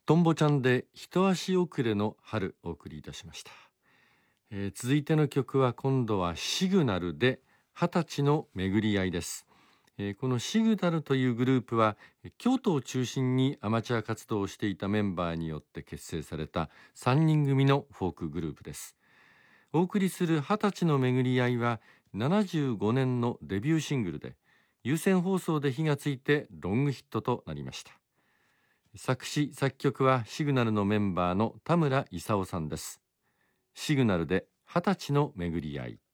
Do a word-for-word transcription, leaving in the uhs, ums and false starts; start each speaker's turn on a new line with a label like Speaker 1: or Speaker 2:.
Speaker 1: トンボちゃんで一足遅れの春お送りいたしました。えー続いての曲は今度はシグナルで二十歳の巡り合いです。えーこのシグナルというグループは京都を中心にアマチュア活動をしていたメンバーによって結成されたさんにん組のフォークグループです。お送りする二十歳の巡り合いはななじゅうごねんのデビューシングルで有線放送で火がついてロングヒットとなりました。作詞作曲はシグナルのメンバーの田村勲さんです。シグナルで二十歳の巡り合い。